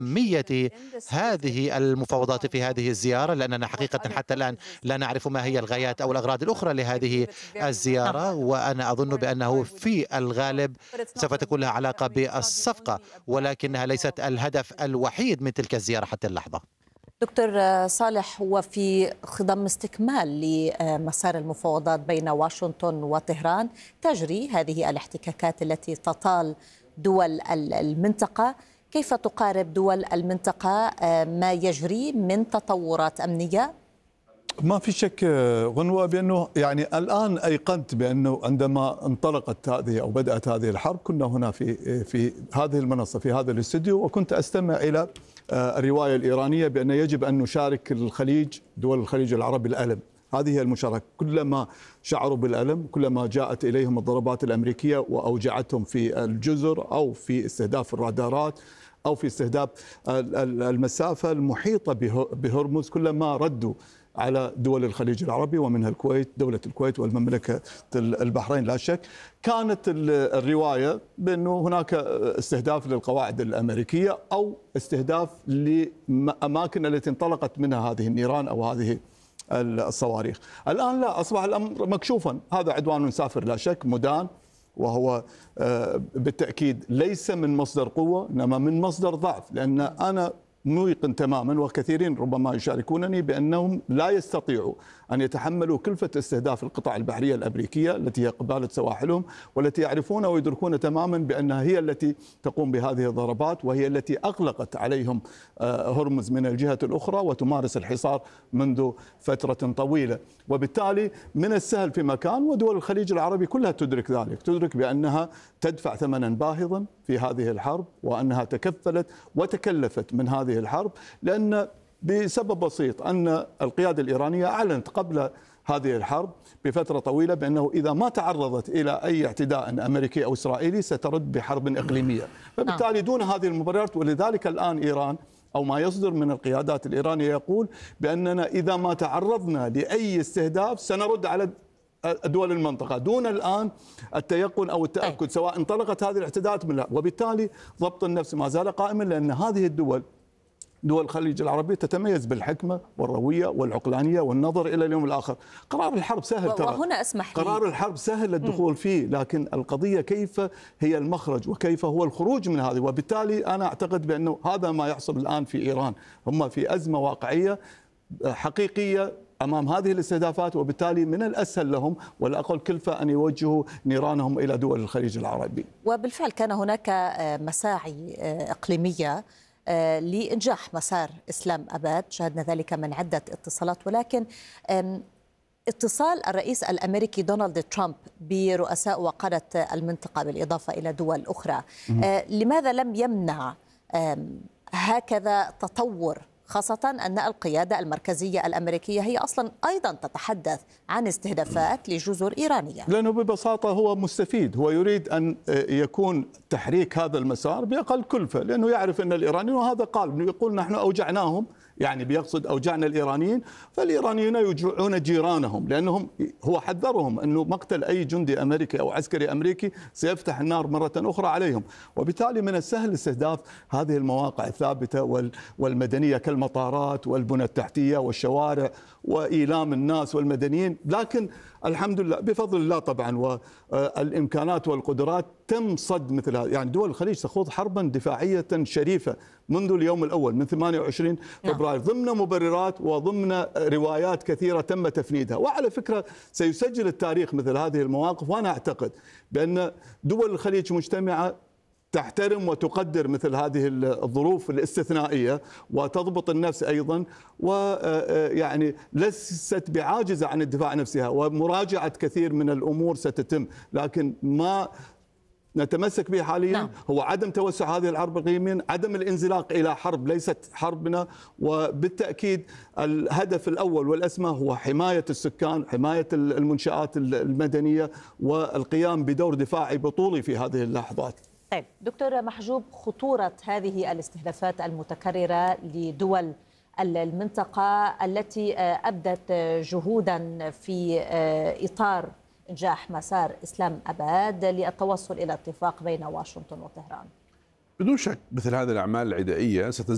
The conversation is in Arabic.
أهمية هذه المفاوضات في هذه الزيارة، لأننا حقيقة حتى الآن لا نعرف ما هي الغايات أو الأغراض الأخرى لهذه نعم. الزيارة. وأنا أظن بأنه في الغالب سوف تكون لها علاقة بالصفقة، ولكنها ليست الهدف الوحيد من تلك الزيارة حتى اللحظة. دكتور صالح، هو في خضم استكمال لمسار المفاوضات بين واشنطن وطهران تجري هذه الاحتكاكات التي تطال دول المنطقة. كيف تقارب دول المنطقة ما يجري من تطورات أمنية؟ ما في شك غنوة بأنه يعني الآن أيقنت بأنه عندما انطلقت هذه أو بدأت هذه الحرب كنا هنا في هذه المنصة في هذا الاستوديو، وكنت أستمع إلى الرواية الإيرانية بأن يجب أن نشارك الخليج، دول الخليج العربي، الألم. هذه هي المشاركة. كلما شعروا بالألم كلما جاءت إليهم الضربات الأمريكية وأوجعتهم في الجزر أو في استهداف الرادارات أو في استهداف المسافة المحيطة بهرمز، كلما ردوا على دول الخليج العربي ومنها الكويت، دولة الكويت والمملكة البحرين. لا شك كانت الرواية بأنه هناك استهداف للقواعد الأمريكية أو استهداف لأماكن التي انطلقت منها هذه النيران أو هذه الصواريخ. الآن لا، أصبح الأمر مكشوفا. هذا عدوان سافر لا شك مدان، وهو بالتأكيد ليس من مصدر قوة إنما من مصدر ضعف، لأن أنا موقن تماما وكثيرين ربما يشاركونني بأنهم لا يستطيعوا أن يتحملوا كلفة استهداف القطع البحرية الأمريكية التي هي قبالة سواحلهم، والتي يعرفون ويدركون تماما بأنها هي التي تقوم بهذه الضربات، وهي التي أغلقت عليهم هرمز من الجهة الأخرى وتمارس الحصار منذ فترة طويلة. وبالتالي من السهل في مكان، ودول الخليج العربي كلها تدرك ذلك، تدرك بأنها تدفع ثمنا باهظا في هذه الحرب، وأنها تكفلت وتكلفت من هذه الحرب، لأن بسبب بسيط أن القيادة الإيرانية أعلنت قبل هذه الحرب بفترة طويلة بأنه إذا ما تعرضت إلى أي اعتداء أمريكي أو إسرائيلي سترد بحرب إقليمية. فبالتالي دون هذه المبررات، ولذلك الآن إيران أو ما يصدر من القيادات الإيرانية يقول بأننا إذا ما تعرضنا لأي استهداف سنرد على دول المنطقة، دون الآن التيقن أو التأكد سواء انطلقت هذه الاعتداءات من لا. وبالتالي ضبط النفس ما زال قائما، لأن هذه الدول، دول الخليج العربي، تتميز بالحكمة والروية والعقلانية والنظر إلى اليوم الآخر. قرار الحرب سهل، ترى وهنا أسمح لي، قرار الحرب سهل الدخول فيه، لكن القضية كيف هي المخرج وكيف هو الخروج من هذه. وبالتالي أنا أعتقد بأنه هذا ما يحصل الآن في إيران، هم في أزمة واقعية حقيقية أمام هذه الاستهدافات، وبالتالي من الأسهل لهم والأقل كلفة أن يوجهوا نيرانهم إلى دول الخليج العربي. وبالفعل كان هناك مساعي إقليمية لإنجاح مسار إسلام أباد، شاهدنا ذلك من عدة اتصالات، ولكن اتصال الرئيس الأمريكي دونالد ترامب برؤساء وقادة المنطقة بالإضافة إلى دول أخرى، لماذا لم يمنع هكذا تطور، خاصة أن القيادة المركزية الأمريكية هي أصلا أيضا تتحدث عن استهدافات لجزر إيرانية؟ لأنه ببساطة هو مستفيد، هو يريد أن يكون تحريك هذا المسار بأقل كلفة، لأنه يعرف أن الإيرانيين، وهذا قال يقول نحن أوجعناهم، يعني بيقصد أوجعنا الإيرانيين، فالإيرانيين يوجعون جيرانهم، لأنهم هو حذرهم أنه مقتل أي جندي أمريكي أو عسكري أمريكي سيفتح النار مرة أخرى عليهم. وبالتالي من السهل استهداف هذه المواقع الثابتة والمدنية كالمطارات والبنى التحتية والشوارع وإيلام الناس والمدنيين. لكن الحمد لله بفضل الله طبعا والإمكانات والقدرات تم صد مثل هذا. يعني دول الخليج تخوض حربا دفاعية شريفة منذ اليوم الأول من 28 فبراير ضمن مبررات وضمن روايات كثيرة تم تفنيدها. وعلى فكرة سيسجل التاريخ مثل هذه المواقف، وأنا أعتقد بأن دول الخليج مجتمعة تحترم وتقدر مثل هذه الظروف الاستثنائية وتضبط النفس أيضا، ويعني ليست بعاجزة عن الدفاع عن نفسها، ومراجعة كثير من الأمور ستتم. لكن ما نتمسك به حاليا هو عدم توسع هذه الحرب إقليميا، عدم الانزلاق إلى حرب ليست حربنا، وبالتأكيد الهدف الأول والأسمى هو حماية السكان، حماية المنشآت المدنية، والقيام بدور دفاعي بطولي في هذه اللحظات. طيب دكتور محجوب، خطورة هذه الاستهدافات المتكررة لدول المنطقة التي أبدت جهودا في إطار إنجاح مسار إسلام أباد للتوصل إلى اتفاق بين واشنطن وطهران؟ بدون شك مثل هذه الأعمال العدائية